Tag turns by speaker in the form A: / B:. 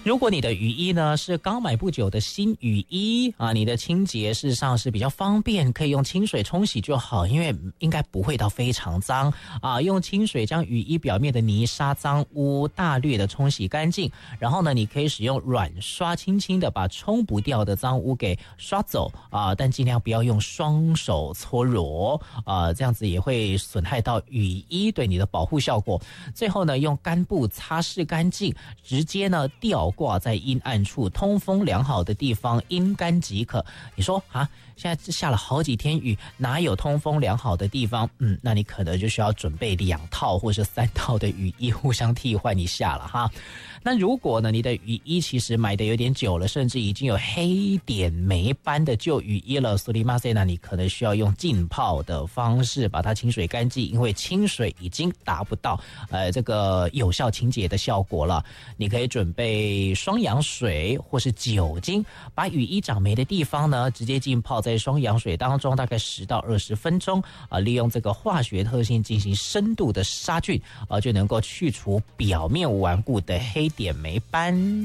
A: 如果你的雨衣呢是刚买不久的新雨衣啊，你的清洁事实上是比较方便，可以用清水冲洗就好，因为应该不会到非常脏啊。用清水将雨衣表面的泥沙脏污大略的冲洗干净，然后呢，你可以使用软刷轻轻的把冲不掉的脏污给刷走啊，但尽量不要用双手搓揉啊，这样子也会损害到雨衣对你的保护效果。最后呢，用干布擦拭干净，直接呢吊挂在阴暗处，通风良好的地方，阴干即可。你说啊，现在下了好几天雨，哪有通风良好的地方？那你可能就需要准备2套或是3套的雨衣，互相替换一下了哈。那如果呢，你的雨衣其实买的有点久了，甚至已经有黑点霉斑的旧雨衣了，苏里马塞，那你可能需要用浸泡的方式把它清水干净，因为清水已经达不到这个有效清洁的效果了。你可以准备双氧水或是酒精，把雨衣长霉的地方呢直接浸泡在双氧水当中，大概10到20分钟啊，利用这个化学特性进行深度的杀菌啊，就能够去除表面顽固的黑点霉斑。